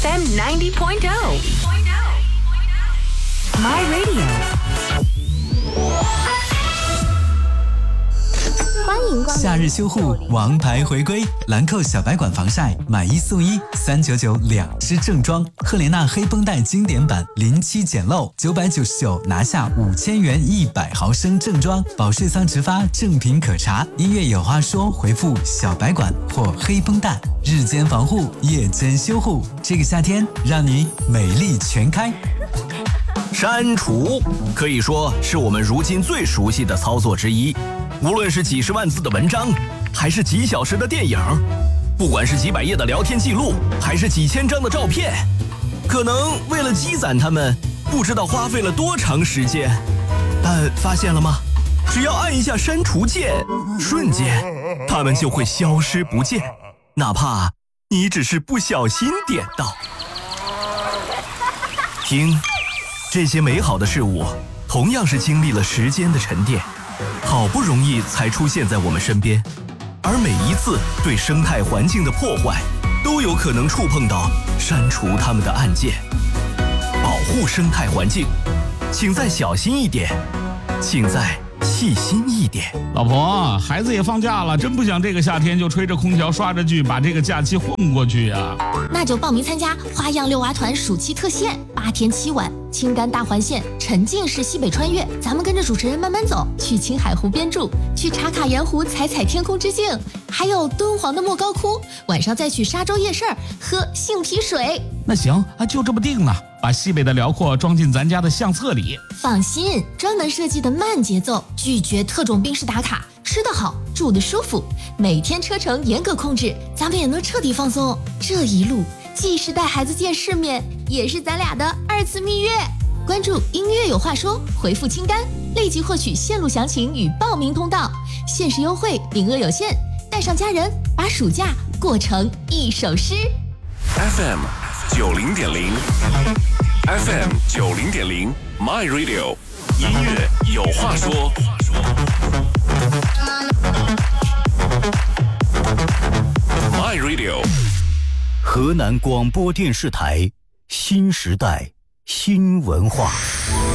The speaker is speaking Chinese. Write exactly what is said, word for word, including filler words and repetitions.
F M ninety point oh My Radio。 欢迎光临夏日修护王牌回归，兰蔻小白管防晒买一送一，三九九两支正装。赫莲娜黑绷带经典版零七简陋，九百九十九拿下五千元一百毫升正装。保税仓直发，正品可查。音乐有话说，回复小白管或黑绷带，日间防护，夜间修护。这个夏天让你美丽全开。 删除可以说是我们如今最熟悉的操作之一。无论是几十万字的文章，还是几小时的电影，不管是几百页的聊天记录，还是几千张的照片，可能为了积攒它们，不知道花费了多长时间。但发现了吗？只要按一下删除键，瞬间它们就会消失不见，哪怕你只是不小心点到。听，这些美好的事物同样是经历了时间的沉淀，好不容易才出现在我们身边，而每一次对生态环境的破坏，都有可能触碰到删除它们的按键。保护生态环境，请再小心一点，请再细心一点。 老婆，孩子也放假了，真不想这个夏天就吹着空调刷着剧，把这个假期混过去呀、啊。 那就报名参加花样遛娃团暑期特线，八天七晚，青甘大环线，沉浸式西北穿越。咱们跟着主持人慢慢走，去青海湖边住，去茶卡盐湖采采天空之境，还有敦煌的莫高窟，晚上再去沙洲夜市喝杏皮水。 那行啊，就这么定了，把西北的辽阔装进咱家的相册里。 放心，专门设计的慢节奏，拒绝特种兵式打卡，吃得好，住得舒服，每天车程严格控制，咱们也能彻底放松。这一路既是带孩子见世面，也是咱俩的二次蜜月。关注音乐有话说，回复清单，立即获取线路详情与报名通道，限时优惠，名额有限，带上家人，把暑假过成一首诗。 F M 九零点零 F M 九零点零 My Radio 音乐有话说。My Radio 河南广播电视台新时代新文化。